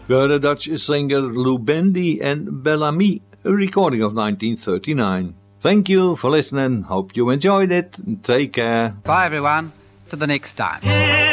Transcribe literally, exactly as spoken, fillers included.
We heard the Dutch singer Lou Bendy and Bellamy, a recording of nineteen thirty-nine. Thank you for listening. Hope you enjoyed it. Take care. Bye everyone. To the next time.